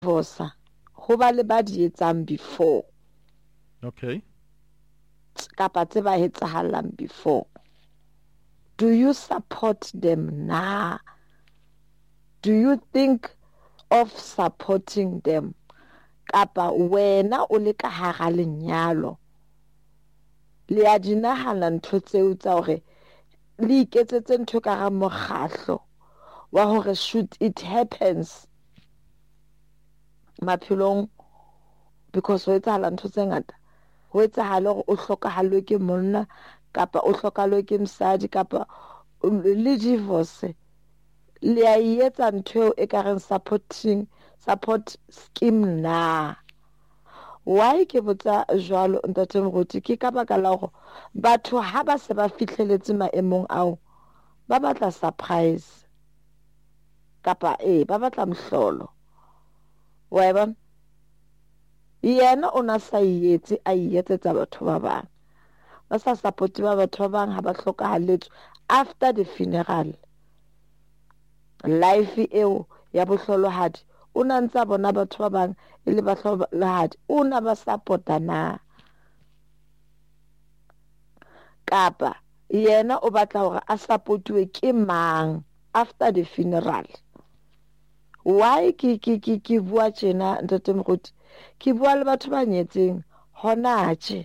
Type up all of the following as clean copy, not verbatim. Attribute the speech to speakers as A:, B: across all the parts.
A: divorce go ba le ba di etsang before
B: Okay.
A: kapa tse ba etsagalang before. Do you support them now? Do you think of supporting them? Kapa wena o le ka hara lenyalo le a di nahana ntho tseo tsa hore le iketsetse ntho ka ga mokgahlo wa hore should it happens maphelong, because ho etsahala ntho tse ngata, ho etsahala hore o hlokahalwe ke monna kapa o hlokahalwe ke mosadi kapa le divorce le a etsa ntho e ka reng support scheme na. Why ke botsa jwalo ntate Moruti ke ka baka la hore batho ha ba se ba fihleletse maemong ao ba batla surprise kapa ba batla mhlolo. Wa bona yena o na sa etse a etsetsa batho ba bang ba sa support ba batho ba bang ha ba hlokahalletswe after the funeral. Life eo ya bohlolohadi o na ntsa bona batho ba bang e le bahlolohadi o na ba supporta na kapa yena o batla hore a supportwe ke mang after the funeral. Why ke bua tjena ntate Moruti ke bua le batho ba nyetseng hona tje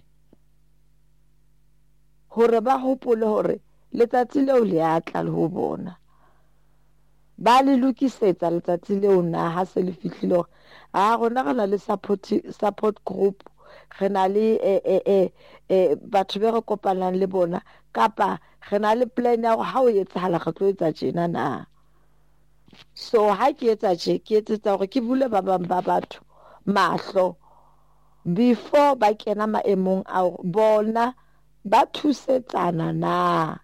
A: hore ba hopole hore letsatsi leo le a tla le ho bona, ba le lokisetsa letsatsi leo na ha se le fihlile hore rona re na le support group, re na le batho be re kopanang le bona kapa re na le plan ya hore ha o etsahala re tlo etsa tjena na. So ha ke etsa tje ke etsetsa hore ke bule ba bang ba batho mahlo before ba kena maemong a bona ba thusetsana na.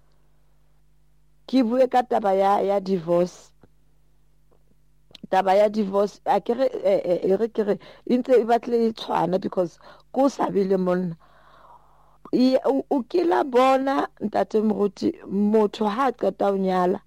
A: Ke bue ka taba ya divorce. Taba ya divorce a ke re ke ntse e batle e tshwana because ko sabile monna o kila bona ntate Moruti motho ha qeta ho nyala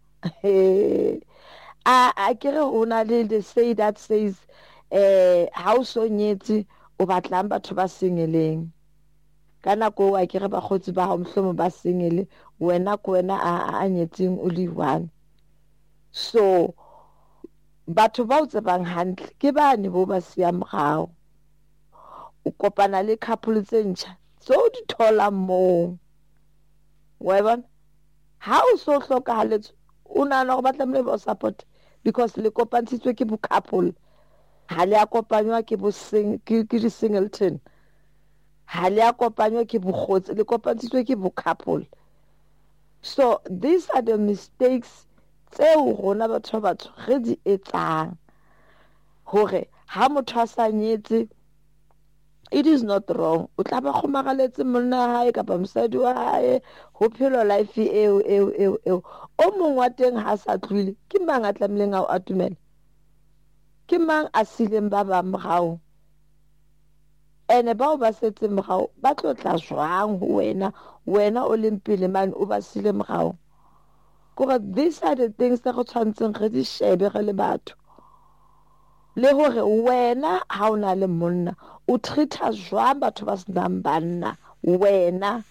A: a ke re o na le the say that says ha o so nyetse o batlang batho ba singeleng ka nako a ke re ba khotsi ba ha mhlomo ba singele wena ko wena a nyetseng o le one. So batho ba o tsebang hantle ke bane bo ba sia morao, o kopana le couple tse ntjha so di thola mo wa bona ha o so hlokahaletswe o nana go batla mle ba support because le kopantshitswe ke bo couple ha le a kopanywa ke bo di singleton, ha le a kopanywa ke bogotsi le kopantshitswe ke bo couple. So these are the mistakes tseo rona batho ba batsho re di etsang hore ha motho a sa nyetse it is not wrong o tla ba kgomagaletse monna wa hae kapa mosadi wa hae ho phelo life eo o mong wa teng ha sa tlwile ke mang a tlamileng a atumela, ke mang a sileng ba ba morao ene bao ba setse morao ba tlo tla jwang ho wena o leng pele mane o ba sile morao. Kore these are the things tse go tshwantseng re di shebe re le batho le hore wena ha o na le monna o treata jwang batho ba senang banna, wena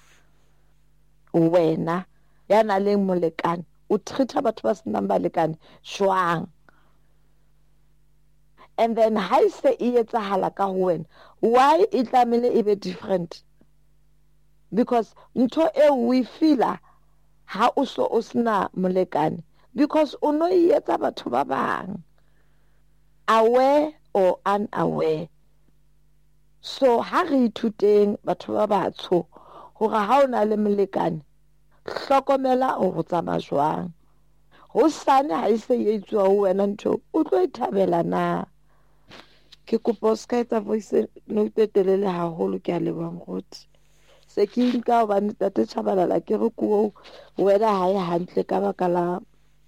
A: ya na le molekane o treata batho ba senang balekane jwang. And then ha se e etsahala ka ho wena why e tlamele e be different, because ntho e we feela ha o so o sna molekane because o no etsa batho ba bang aware or unaware. So ha re ithuteng batho ba batsho hore ha o na le molekane hlokomela o go tsamaya jwang hosane ha ise e etswa ho wena ntho o tlo ithabela na. Ke kopa o ska etsa voice note telele haholo ke a leboha Moruti se ke nka hobane tate Tshabalala ke re kuo wena ha e hantle ka baka la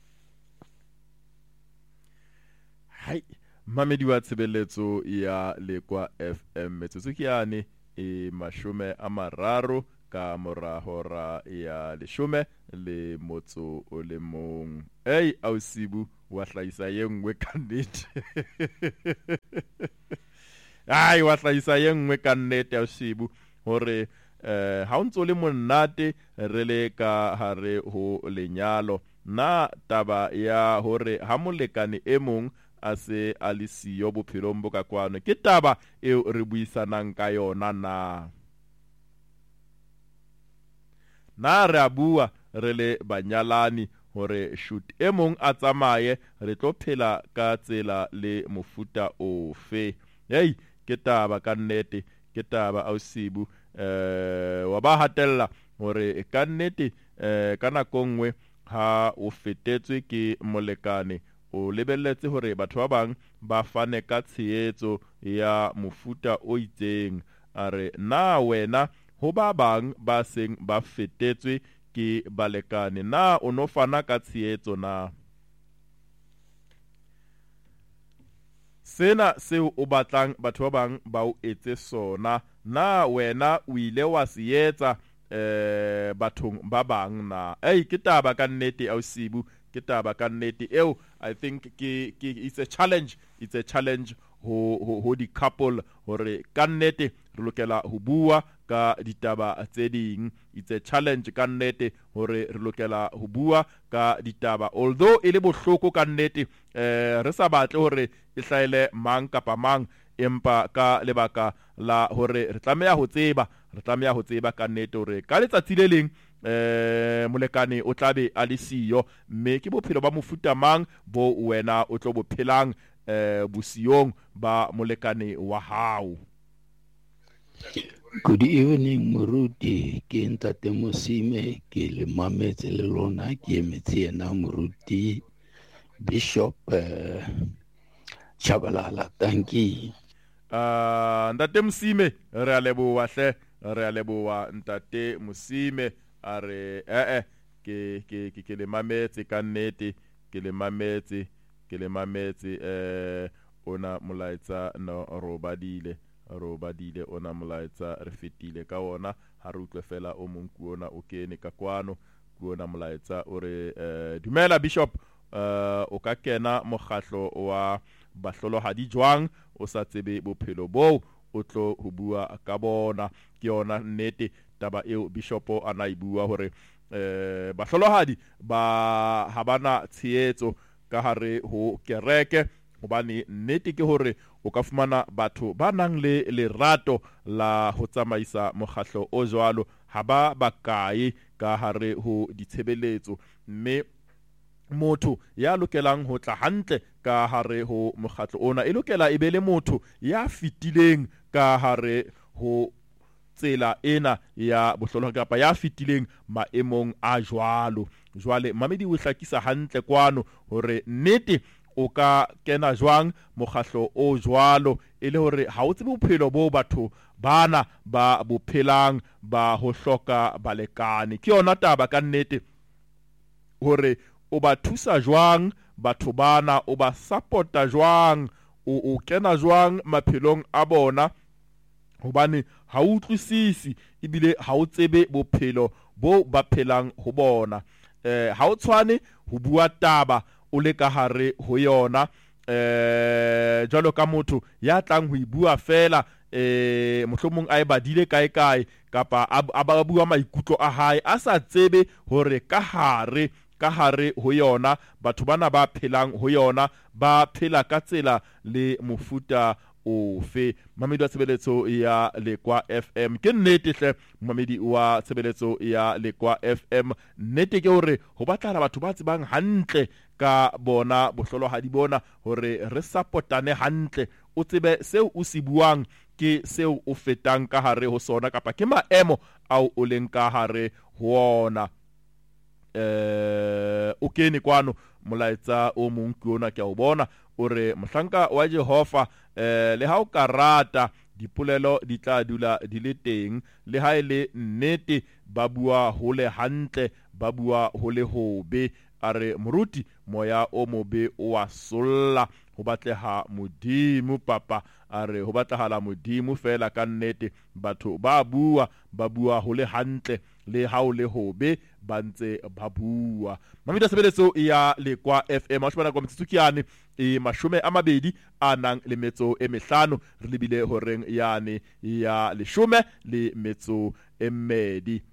B: Hai mamedi wa tshebeletso ya Lekwa FM metsotso ke yane e 30 ka mora hora ya 10 le motso o le mong. Ei ausibu wa hlaisa ye nngwe ka nnete. Ai wa hlaisa ye nngwe ka nnete ausibu hore ha o ntso le monate re le ka hare ho lenyalo. Na taba ya hore ha molekane e mong a se a le siyo bophelong bo ka kwano ke taba eo re buisanang ka yona na re a bua re le banyalani hore shoot e mong a tsamaye re tlo phela ka tsela le mofuta ofe. Hey, ke taba ka nnete, ke taba ausibu wa ba hatella hore ka nnete ka nako nngwe ha o fetetswe ke molekane o lebelletse hore batho ba bang ba fane ka tshehetso ya mofuta o itseng. Are na wena ho ba bang ba seng ba fetetswe ke balekane, na o no fana ka tshehetso na? Sena seo o batlang batho ba bang ba o etse sona, na wena o ile wa se etsa bathong ba bang na? Ei, ke taba ka nnete ausibu, ke taba ka nnete eo. I think it's a challenge ho di couple hore ka nnete re lokela ho bua ka ditaba tse ding. It's a challenge ka nnete hore re lokela ho bua ka ditaba, although e le bohloko ka nnete re sa batle hore e hlaele mang kapa mang, empa ka lebaka la hore re tlameha ho tseba ka nnete hore ka letsatsi le leng molekane o tlabe a le siyo, mme ke bophelo ba mofuta mang bo wena o tlo bophelang bosiyong ba molekane wa hao.
C: Good evening Moruti, ke Ntate Mosime, ke le mametse le lona, ke emetse ena Moruti Bishop Chabalala. Thank you.
B: Ntate Mosime, re a leboha hle, re a leboha Ntate Mosime. Are ke le mametse ka nnete, ke le mametse ona molaetsa no robadile ona molaetsa re fetile ka ona, ha re utlwe fela o mong kuona o kene ka kwano kuona molaetsa o re dumela Bishop, o ka kena mokgatlo wa bahlolohadi jwang o sa tsebe bophelo bo o tlo ho bua ka bona. Ke yona nnete taba eo Bishop ana e bua hore bahlolohadi ba habana tshehetso ka hare ho kereke, hobane nnete ke hore o ka fumana batho ba nang le lerato la ho tsamaisa mokgatlo o jwalo ha ba bakae ka hare ho ditshebeletso, mme motho ya lokelang ho tla hantle ka hare ho mokgatlo ona e lokela e be le motho ya fitileng ka hare ho tsela ena ya bohlolo kapa ya fitileng maemong a jwalo. Jwale mamedi o hlakisa hantle kwano hore nnete o ka kena jwang mokgatlo o jwalo e le hore ha o tsebe bophelo bo batho bana ba bophelang ba ho hloka balekane. Ke yona taba ka nnete hore o ba thusa jwang batho bana, o ba supporta jwang, o kena jwang maphelong a bona, hobane ha o utlwisisi ebile ha o tsebe bophelo bo ba phelang ho bona. Ha o tshwane ho bua taba o le ka hare ho yona jwalo ka motho ya tlang ho ibua fela mohlomong a e badile kae kapa a ba bua maikutlo a hae a sa tsebe hore ka hare ho yona batho bana ba phelang ho yona ba phela ka tsela le mofuta ofe. Mamedi wa tshebeletso ya Lekwa FM, ke nnete hle mamedi wa tshebeletso ya Lekwa FM, nnete ke hore ho batla batho ba tsebang hantle ka bona bohlolohadi bona hore re supportane hantle, o tsebe seo o se buang ke seo o fetang ka hare ho sona kapa ke maemo ao o leng ka hare ho ona. O kene kwano molaetsa o mong ke ona ke a o bona ore mohlanka wa Jehova le ha o ka rata dipolelo di tla dula di le teng, le ha ele nnete ba bua hole hantle ba bua hole hobe. Are moruti moya o mobe o a solla ho batleha modimo papa a re ho batlahala modimo fela ka nnete batho ba bua ho le hantle le ha o le hobe ba ntse ba bua. Mamita sebeletso ya Lekwa FM a shobana kwa mtsitsukiane e 25 re lebile horeng yane ya 10 le metso e mmedi.